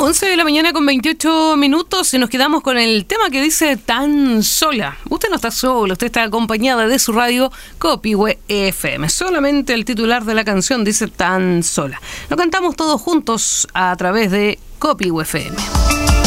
11 de la mañana con 28 minutos y nos quedamos con el tema que dice Tan Sola. Usted no está solo, usted está acompañada de su radio Copihue FM. Solamente el titular de la canción dice Tan Sola. Lo cantamos todos juntos a través de Copihue FM.